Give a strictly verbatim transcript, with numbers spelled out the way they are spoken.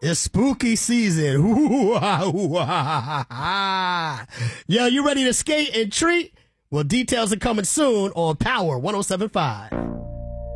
It's spooky season. Yo, you ready to skate and treat? Well, details are coming soon on Power one oh seven point five.